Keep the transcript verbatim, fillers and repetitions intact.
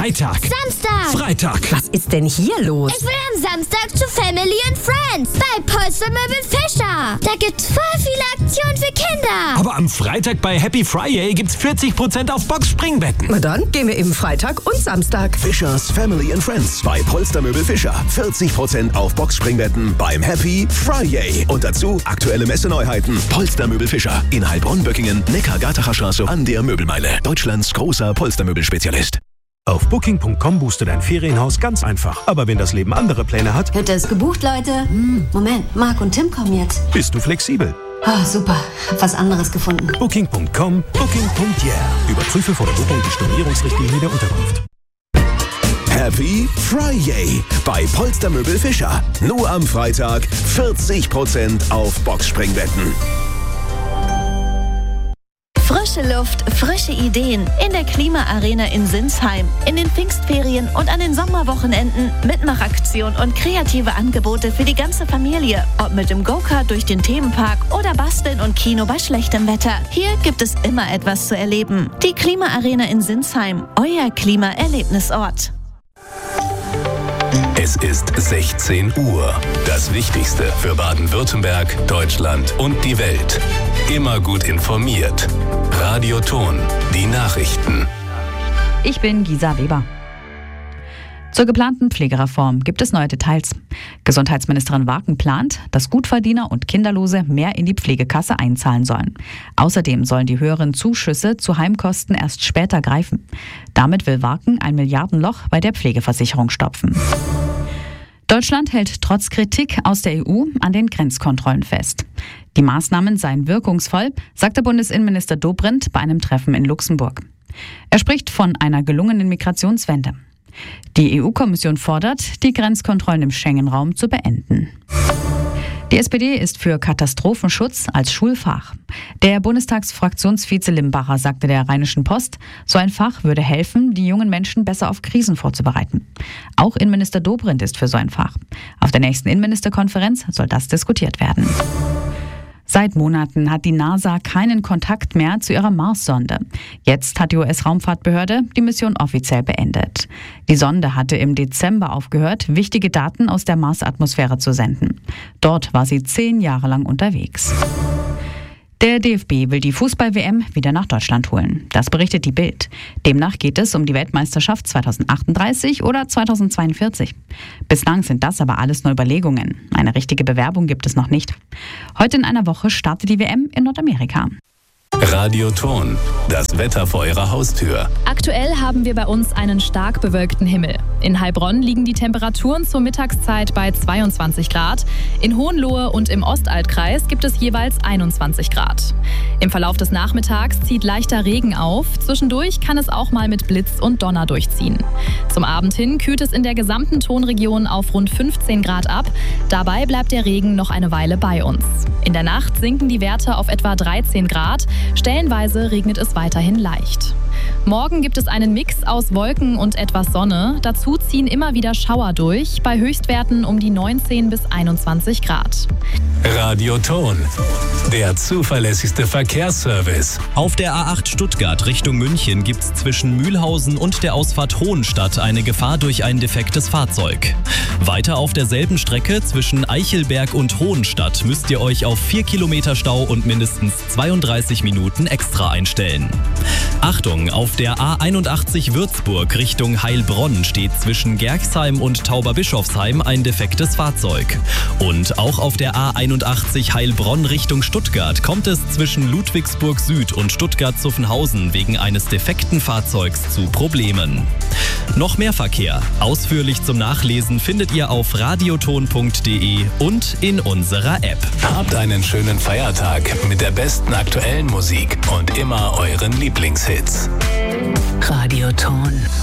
Freitag. Samstag. Freitag. Was ist denn hier los? Ich will am Samstag zu Family and Friends bei Polstermöbel Fischer. Da gibt's voll viele Aktionen für Kinder. Aber am Freitag bei Happy Friday gibt's vierzig Prozent auf Boxspringbetten. Na dann gehen wir eben Freitag und Samstag. Fischers Family and Friends bei Polstermöbel Fischer. vierzig Prozent auf Boxspringbetten beim Happy Friday. Und dazu aktuelle Messeneuheiten. Polstermöbel Fischer in Heilbronn-Böckingen, Neckar-Gartacher Straße an der Möbelmeile. Deutschlands großer Polstermöbelspezialist. Auf Booking Punkt com buchst du dein Ferienhaus ganz einfach. Aber wenn das Leben andere Pläne hat, Hütte ist gebucht, Leute. Hm, Moment, Marc und Tim kommen jetzt. bist du flexibel. Oh, super. Hab was anderes gefunden. Booking Punkt com, Booking Punkt yeah. Überprüfe vor der Buchung die Stornierungsrichtlinie der Unterkunft. Happy Friday bei Polstermöbel Fischer. Nur am Freitag vierzig Prozent auf Boxspringbetten. Frische Luft, frische Ideen in der Klimaarena in Sinsheim. In den Pfingstferien und an den Sommerwochenenden Mitmachaktion und kreative Angebote für die ganze Familie. Ob mit dem Go-Kart durch den Themenpark oder Basteln und Kino bei schlechtem Wetter. Hier gibt es immer etwas zu erleben. Die Klimaarena in Sinsheim, euer Klimaerlebnisort. Es ist sechzehn Uhr. Das Wichtigste für Baden-Württemberg, Deutschland und die Welt. Immer gut informiert. Radio Ton, die Nachrichten. Ich bin Gisa Weber. Zur geplanten Pflegereform gibt es neue Details. Gesundheitsministerin Waken plant, dass Gutverdiener und Kinderlose mehr in die Pflegekasse einzahlen sollen. Außerdem sollen die höheren Zuschüsse zu Heimkosten erst später greifen. Damit will Waken ein Milliardenloch bei der Pflegeversicherung stopfen. Deutschland hält trotz Kritik aus der E U an den Grenzkontrollen fest. Die Maßnahmen seien wirkungsvoll, sagte Bundesinnenminister Dobrindt bei einem Treffen in Luxemburg. Er spricht von einer gelungenen Migrationswende. Die E U-Kommission fordert, die Grenzkontrollen im Schengen-Raum zu beenden. Die S P D ist für Katastrophenschutz als Schulfach. Der Bundestagsfraktionsvize Limbacher sagte der Rheinischen Post, so ein Fach würde helfen, die jungen Menschen besser auf Krisen vorzubereiten. Auch Innenminister Dobrindt ist für so ein Fach. Auf der nächsten Innenministerkonferenz soll das diskutiert werden. Seit Monaten hat die NASA keinen Kontakt mehr zu ihrer Mars-Sonde. Jetzt hat die U S-Raumfahrtbehörde die Mission offiziell beendet. Die Sonde hatte im Dezember aufgehört, wichtige Daten aus der Mars-Atmosphäre zu senden. Dort war sie zehn Jahre lang unterwegs. Der D F B will die Fußball-W M wieder nach Deutschland holen. Das berichtet die Bild. Demnach geht es um die Weltmeisterschaft zweitausendachtunddreißig oder zweitausendzweiundvierzig. Bislang sind das aber alles nur Überlegungen. Eine richtige Bewerbung gibt es noch nicht. Heute in einer Woche startet die W M in Nordamerika. Radio Ton, das Wetter vor Ihrer Haustür. Aktuell haben wir bei uns einen stark bewölkten Himmel. In Heilbronn liegen die Temperaturen zur Mittagszeit bei zweiundzwanzig Grad. In Hohenlohe und im Ostaltkreis gibt es jeweils einundzwanzig Grad. Im Verlauf des Nachmittags zieht leichter Regen auf. Zwischendurch kann es auch mal mit Blitz und Donner durchziehen. Zum Abend hin kühlt es in der gesamten Tonregion auf rund fünfzehn Grad ab. Dabei bleibt der Regen noch eine Weile bei uns. In der Nacht sinken die Werte auf etwa dreizehn Grad. Stellenweise regnet es weiterhin leicht. Morgen gibt es einen Mix aus Wolken und etwas Sonne. Dazu ziehen immer wieder Schauer durch, bei Höchstwerten um die neunzehn bis einundzwanzig Grad. Radio Ton, der zuverlässigste Verkehrsservice. Auf der A acht Stuttgart Richtung München gibt es zwischen Mühlhausen und der Ausfahrt Hohenstadt eine Gefahr durch ein defektes Fahrzeug. Weiter auf derselben Strecke zwischen Eichelberg und Hohenstadt müsst ihr euch auf vier Kilometer Stau und mindestens zweiunddreißig Minuten extra einstellen. Achtung, auf der A einundachtzig Würzburg Richtung Heilbronn steht zwischen Gerxheim und Tauberbischofsheim ein defektes Fahrzeug. Und auch auf der A einundachtzig Heilbronn Richtung Stuttgart kommt es zwischen Ludwigsburg Süd und Stuttgart-Zuffenhausen wegen eines defekten Fahrzeugs zu Problemen. Noch mehr Verkehr, ausführlich zum Nachlesen, findet ihr auf radioton punkt de und in unserer App. Habt einen schönen Feiertag mit der besten aktuellen Musik und immer euren Lieblingshits. Radio Ton.